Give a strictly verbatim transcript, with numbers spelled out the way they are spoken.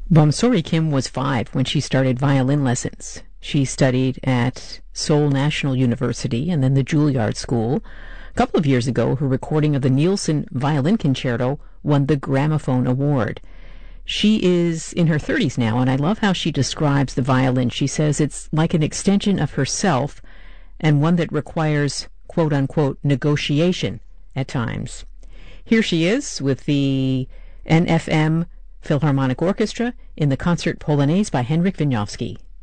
Bomsori Kim was five when she started violin lessons. She studied at Seoul National University and then the Juilliard School. A couple of years ago, her recording of the Nielsen Violin Concerto won the Gramophone Award. She is in her thirties now, and I love how she describes the violin. She says it's like an extension of herself and one that requires, quote-unquote, negotiation at times. Here she is with the N F M Philharmonic Orchestra in the Concert Polonaise by Henryk Wieniawski.